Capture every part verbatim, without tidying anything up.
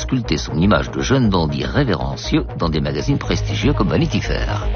sculpter son image de jeune dandy révérencieux dans des magazines prestigieux comme Vanity Fair.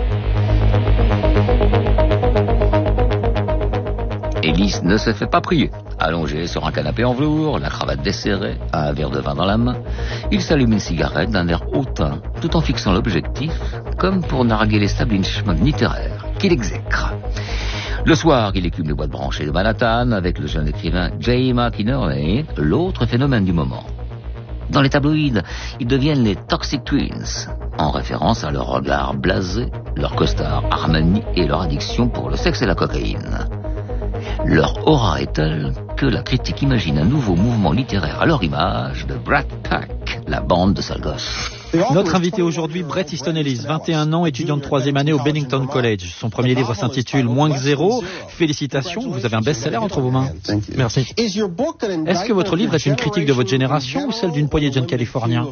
Ellis ne se fait pas prier. Allongé sur un canapé en velours, la cravate desserrée, un verre de vin dans la main, il s'allume une cigarette d'un air hautain, tout en fixant l'objectif, comme pour narguer l'establishment littéraire qu'il exècre. Le soir, il écume les boîtes branchées de Manhattan avec le jeune écrivain J. McInerney, l'autre phénomène du moment. Dans les tabloïds, ils deviennent les Toxic Twins, en référence à leur regard blasé, leur costard Armani et leur addiction pour le sexe et la cocaïne. Leur aura est telle que la critique imagine un nouveau mouvement littéraire à leur image de Brat Pack, la bande de sales gosses. Notre invité aujourd'hui, Bret Easton Ellis, vingt et un ans, étudiant de troisième année au Bennington College. Son premier livre s'intitule Moins que zéro. Félicitations, vous avez un best-seller entre vos mains. Merci. Est-ce que votre livre est une critique de votre génération ou celle d'une poignée de jeunes californiens?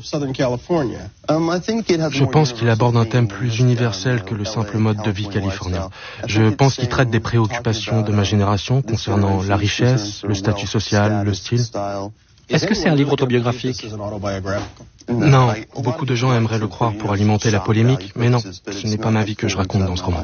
Je pense qu'il aborde un thème plus universel que le simple mode de vie californien. Je pense qu'il traite des préoccupations de ma génération concernant la richesse, le statut social, le style. Est-ce que c'est un livre autobiographique? Non, beaucoup de gens aimeraient le croire pour alimenter la polémique, mais non, ce n'est pas ma vie que je raconte dans ce roman.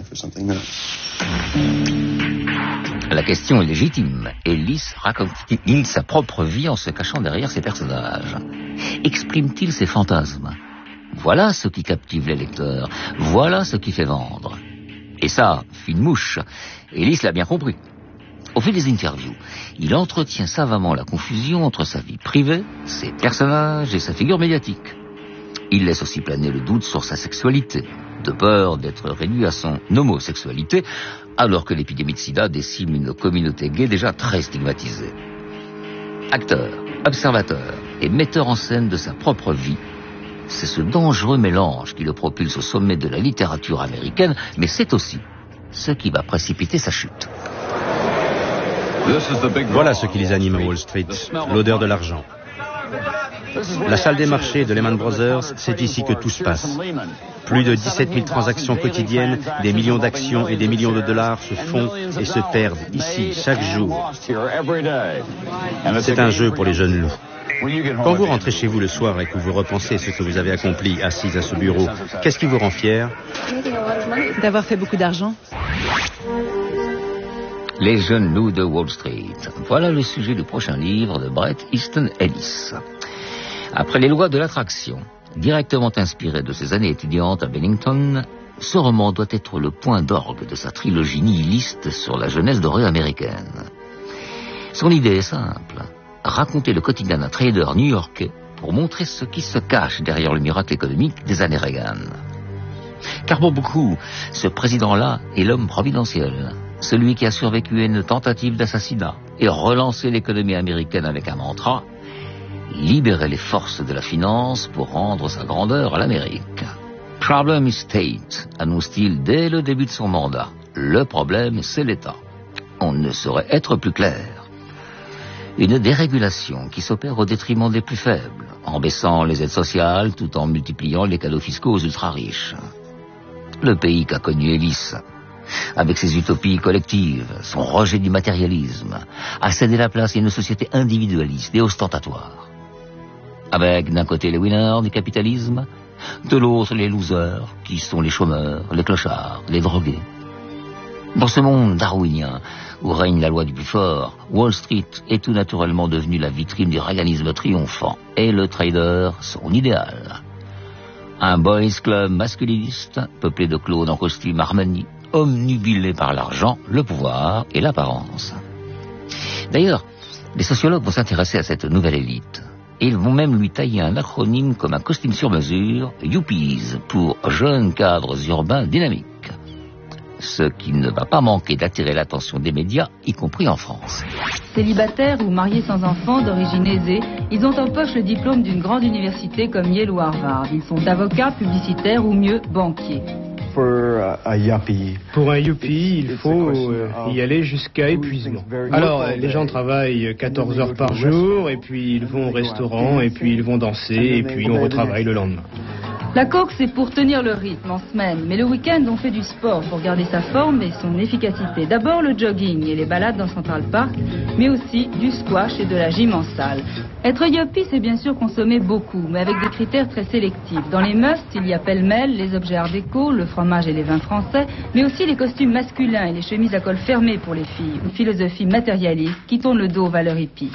La question est légitime. Ellis raconte-t-il sa propre vie en se cachant derrière ses personnages? Exprime-t-il ses fantasmes? Voilà ce qui captive les lecteurs, voilà ce qui fait vendre. Et ça, fine mouche, Ellis l'a bien compris. Au fil des interviews, il entretient savamment la confusion entre sa vie privée, ses personnages et sa figure médiatique. Il laisse aussi planer le doute sur sa sexualité, de peur d'être réduit à son homosexualité, alors que l'épidémie de sida décime une communauté gay déjà très stigmatisée. Acteur, observateur et metteur en scène de sa propre vie, c'est ce dangereux mélange qui le propulse au sommet de la littérature américaine, mais c'est aussi ce qui va précipiter sa chute. Voilà ce qui les anime à Wall Street, l'odeur de l'argent. La salle des marchés de Lehman Brothers, c'est ici que tout se passe. Plus de dix-sept mille transactions quotidiennes, des millions d'actions et des millions de dollars se font et se perdent ici chaque jour. C'est un jeu pour les jeunes loups. Quand vous rentrez chez vous le soir et que vous repensez ce que vous avez accompli assis à ce bureau, qu'est-ce qui vous rend fier? D'avoir fait beaucoup d'argent. Les jeunes loups de Wall Street. Voilà le sujet du prochain livre de Bret Easton Ellis. Après les lois de l'attraction, directement inspiré de ses années étudiantes à Bennington, ce roman doit être le point d'orgue de sa trilogie nihiliste sur la jeunesse dorée américaine. Son idée est simple, raconter le quotidien d'un trader new-yorkais pour montrer ce qui se cache derrière le miracle économique des années Reagan. Car pour beaucoup, ce président-là est l'homme providentiel, celui qui a survécu à une tentative d'assassinat et relancé l'économie américaine avec un mantra, libérer les forces de la finance pour rendre sa grandeur à l'Amérique. Problem is state, annonce-t-il dès le début de son mandat. Le problème, c'est l'État. On ne saurait être plus clair. Une dérégulation qui s'opère au détriment des plus faibles, en baissant les aides sociales tout en multipliant les cadeaux fiscaux aux ultra-riches. Le pays qu'a connu Ellis, avec ses utopies collectives, son rejet du matérialisme, a cédé la place à une société individualiste et ostentatoire. Avec d'un côté les winners du capitalisme, de l'autre les losers, qui sont les chômeurs, les clochards, les drogués. Dans ce monde darwinien, où règne la loi du plus fort, Wall Street est tout naturellement devenue la vitrine du réalisme triomphant, et le trader son idéal. Un boys club masculiniste, peuplé de clowns en costume Armani, omnubilé par l'argent, le pouvoir et l'apparence. D'ailleurs, les sociologues vont s'intéresser à cette nouvelle élite. Et ils vont même lui tailler un acronyme comme un costume sur mesure, Yuppies, pour jeunes cadres urbains dynamiques. Ce qui ne va pas manquer d'attirer l'attention des médias, y compris en France. Célibataires ou mariés sans enfants d'origine aisée, ils ont en poche le diplôme d'une grande université comme Yale ou Harvard. Ils sont avocats, publicitaires ou mieux, banquiers. Pour un yuppie, il faut euh, y aller jusqu'à épuisement. Alors, les gens travaillent quatorze heures par jour, et puis ils vont au restaurant, et puis ils vont danser, et puis on retravaille le lendemain. La coke, c'est pour tenir le rythme en semaine, mais le week-end, on fait du sport pour garder sa forme et son efficacité. D'abord le jogging et les balades dans Central Park, mais aussi du squash et de la gym en salle. Être yuppie, c'est bien sûr consommer beaucoup, mais avec des critères très sélectifs. Dans les musts, il y a pêle-mêle les objets art déco, le fromage et les vins français, mais aussi les costumes masculins et les chemises à col fermé pour les filles. Une philosophie matérialiste qui tourne le dos aux valeurs hippies.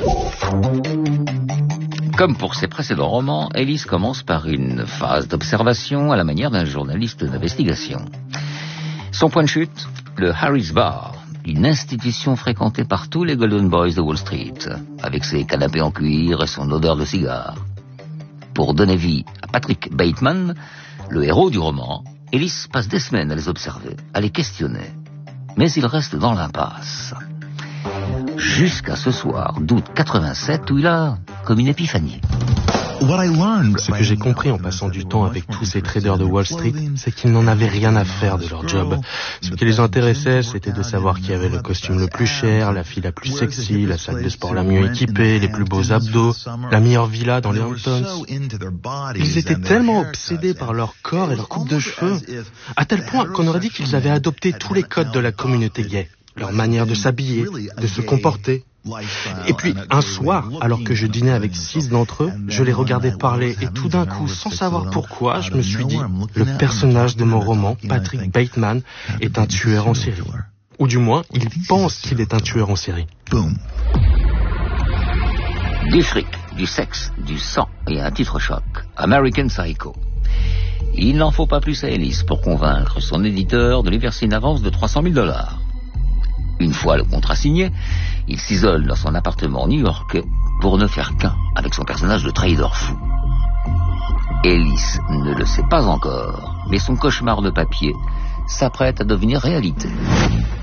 Comme pour ses précédents romans, Ellis commence par une phase d'observation à la manière d'un journaliste d'investigation. Son point de chute, le Harris Bar, une institution fréquentée par tous les Golden Boys de Wall Street, avec ses canapés en cuir et son odeur de cigare. Pour donner vie à Patrick Bateman, le héros du roman, Ellis passe des semaines à les observer, à les questionner. Mais il reste dans l'impasse. Jusqu'à ce soir d'août quatre-vingt-sept où il a comme une épiphanie. Ce que j'ai compris en passant du temps avec tous ces traders de Wall Street, c'est qu'ils n'en avaient rien à faire de leur job. Ce qui les intéressait, c'était de savoir qui avait le costume le plus cher, la fille la plus sexy, la salle de sport la mieux équipée, les plus beaux abdos, la meilleure villa dans les Hamptons. Ils étaient tellement obsédés par leur corps et leur coupe de cheveux, à tel point qu'on aurait dit qu'ils avaient adopté tous les codes de la communauté gay. Leur manière de s'habiller, de se comporter. Et puis, un soir, alors que je dînais avec six d'entre eux, je les regardais parler et tout d'un coup, sans savoir pourquoi, je me suis dit, le personnage de mon roman, Patrick Bateman, est un tueur en série. Ou du moins, il pense qu'il est un tueur en série. Du fric, du sexe, du sang et un titre choc. American Psycho. Il n'en faut pas plus à Ellis pour convaincre son éditeur de lui verser une avance de trois cent mille dollars. Une fois le contrat signé, il s'isole dans son appartement new-yorkais pour ne faire qu'un avec son personnage de trader fou. Ellis ne le sait pas encore, mais son cauchemar de papier s'apprête à devenir réalité.